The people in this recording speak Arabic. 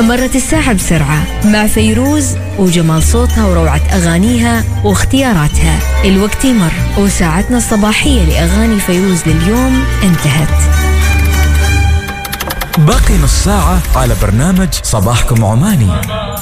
مرت الساعة بسرعة مع فيروز وجمال صوتها وروعة أغانيها واختياراتها. الوقت يمر وساعتنا الصباحية لأغاني فيروز لليوم انتهت. باقي نص ساعة على برنامج صباحكم عماني.